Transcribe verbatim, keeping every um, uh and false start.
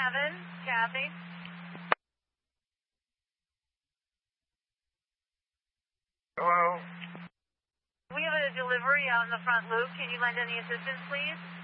Kevin. Kathy. Hello? We have a delivery out in the front loop. Can you lend any assistance, please?